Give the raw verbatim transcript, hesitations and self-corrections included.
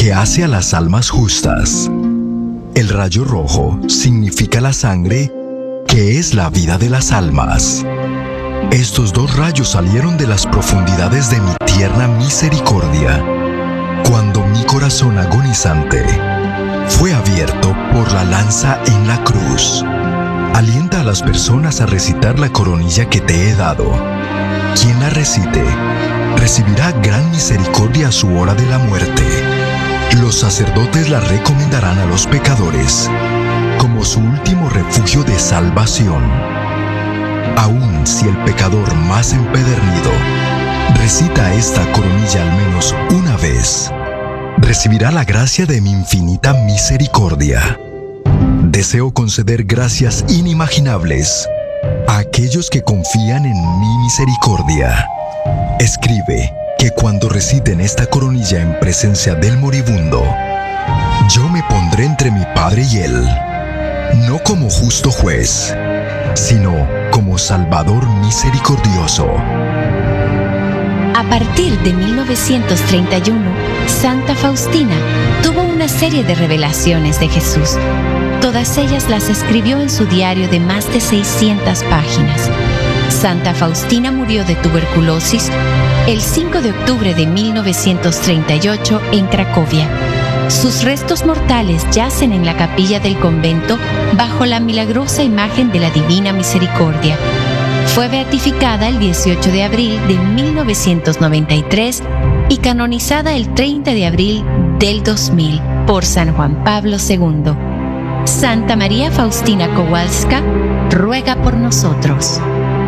que hace a las almas justas. El rayo rojo significa la sangre, que es la vida de las almas. Estos dos rayos salieron de las profundidades de mi tierna misericordia, cuando mi corazón agonizante fue abierto por la lanza en la cruz. Alienta a las personas a recitar la coronilla que te he dado. Quien la recite, recibirá gran misericordia a su hora de la muerte. Los sacerdotes la recomendarán a los pecadores como su último refugio de salvación. Aun si el pecador más empedernido recita esta coronilla al menos una vez, recibirá la gracia de mi infinita misericordia. Deseo conceder gracias inimaginables a aquellos que confían en mi misericordia. Escribe que cuando reciten esta coronilla en presencia del moribundo, yo me pondré entre mi Padre y él, no como justo juez, sino como Salvador misericordioso. A partir de mil novecientos treinta y uno, Santa Faustina tuvo una serie de revelaciones de Jesús. Todas ellas las escribió en su diario de más de seiscientas páginas. Santa Faustina murió de tuberculosis el cinco de octubre de mil novecientos treinta y ocho en Cracovia. Sus restos mortales yacen en la capilla del convento bajo la milagrosa imagen de la Divina Misericordia. Fue beatificada el dieciocho de abril de mil novecientos noventa y tres y canonizada el treinta de abril del dos mil por San Juan Pablo segundo. Santa María Faustina Kowalska ruega por nosotros.